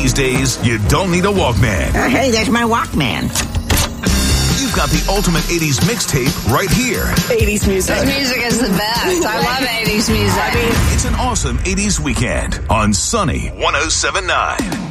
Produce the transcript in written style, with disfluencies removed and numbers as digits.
These days, you don't need a Walkman. Hey, there's my Walkman. You've got the ultimate 80s mixtape right here. 80s music. This music is the best. I love 80s music. It's an awesome 80s weekend on Sunny 107.9.